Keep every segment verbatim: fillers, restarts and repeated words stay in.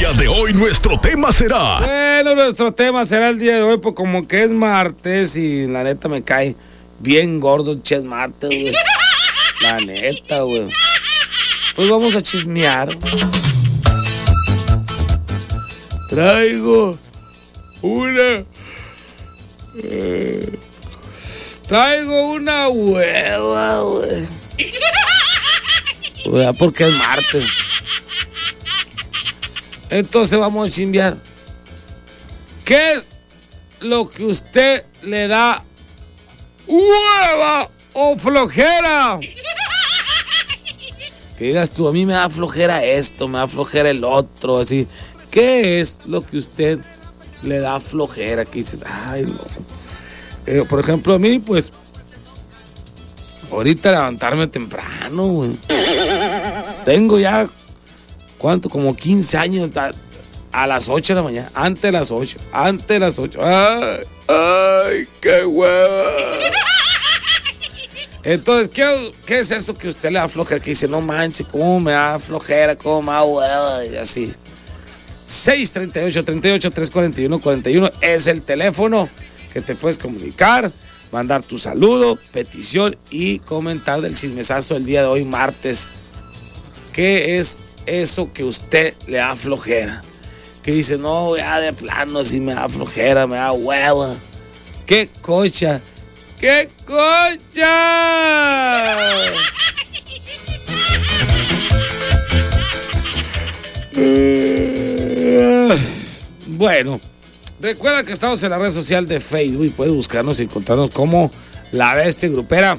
día de hoy nuestro tema será... Bueno, nuestro tema será el día de hoy, pues como que es martes y la neta me cae bien gordo el Ches martes, güey. La neta, güey. Pues vamos a chismear. Traigo una... Eh, traigo una hueva, güey. Porque es martes. Entonces vamos a chismear. ¿Qué es lo que usted le da hueva o flojera? Que digas tú, a mí me da flojera esto, me da flojera el otro, así. ¿Qué es lo que usted le da flojera? Que dices, ay, no. Eh, por ejemplo, a mí, pues, ahorita levantarme temprano, güey. Tengo ya, ¿cuánto? Como quince años a, a las ocho de la mañana. Antes de las ocho. Antes de las ocho. ¡Ay! ¡Ay! ¡Qué hueva! Entonces, ¿qué, ¿qué es eso que usted le da flojera? Que dice, no manches, ¿cómo me da flojera? ¿Cómo me da hueva? Y así. seis treinta y ocho, treinta y ocho, trescientos cuarenta y uno, cuarenta y uno es el teléfono que te puedes comunicar, mandar tu saludo, petición y comentar del chismesazo del día de hoy, martes. ¿Qué es eso que usted le da flojera? Que dice, no, ya de plano, si me da flojera, me da hueva. ¡Qué cocha! ¡Qué cocha! Bueno, recuerda que estamos en la red social de Facebook y puedes buscarnos y encontrarnos como La Bestia Grupera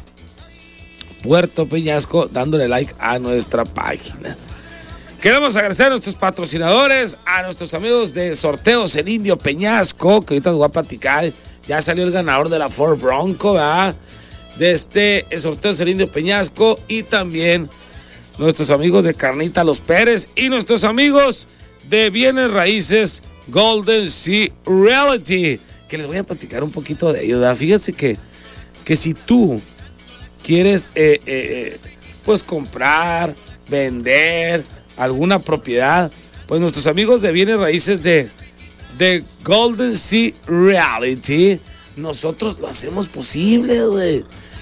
Puerto Peñasco, dándole like a nuestra página. Queremos agradecer a nuestros patrocinadores, a nuestros amigos de Sorteos El Indio Peñasco, que ahorita nos va a platicar. Ya salió el ganador de la Ford Bronco, ¿verdad? De este Sorteos El Indio Peñasco, y también nuestros amigos de Carnita Los Pérez y nuestros amigos de Bienes Raíces Golden Sea Realty, que les voy a platicar un poquito de ellos, ¿verdad? Fíjense que, que si tú quieres eh, eh, pues comprar, vender alguna propiedad, pues nuestros amigos de Bienes Raíces de, de Golden Sea Realty, nosotros lo hacemos posible, güey.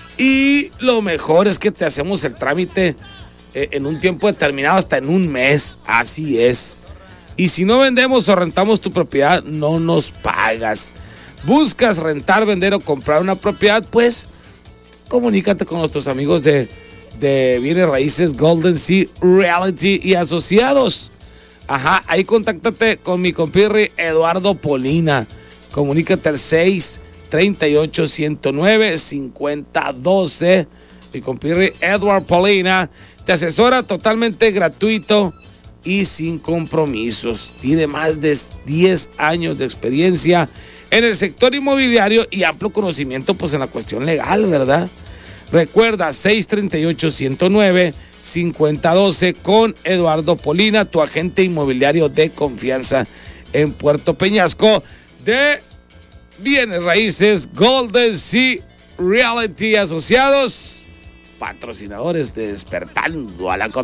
Y lo mejor es que te hacemos el trámite eh, en un tiempo determinado, hasta en un mes, así es. Y si no vendemos o rentamos tu propiedad, no nos pagas. ¿Buscas rentar, vender o comprar una propiedad? Pues comunícate con nuestros amigos de, de Bienes Raíces Golden Sea Realty y Asociados. Ajá, ahí contáctate con mi compirri Eduardo Polina. Comunícate al seis treinta y ocho, ciento nueve, cincuenta doce. Mi compirri Eduardo Polina te asesora totalmente gratuito y sin compromisos. Tiene más de diez años de experiencia en el sector inmobiliario y amplio conocimiento pues en la cuestión legal, ¿verdad? Recuerda, seis treinta y ocho, ciento nueve, cincuenta doce con Eduardo Polina, tu agente inmobiliario de confianza en Puerto Peñasco, de Bienes Raíces Golden Sea Realty Asociados, patrocinadores de Despertando a la Cotorra.